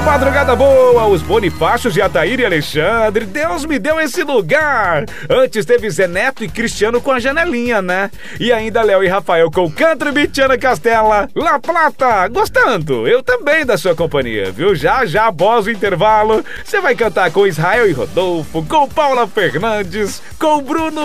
madrugada boa, os Bonifácios de Ataíra e Alexandre. Deus me deu esse lugar. Antes teve Zé Neto e Cristiano com a Janelinha, né? E ainda Léo e Rafael com Country Bitiana Castela, La Plata. Gostando? Eu também da sua companhia, viu? Já, após o intervalo, você vai cantar com Israel e Rodolfo, com Paula Fernandes, com Bruno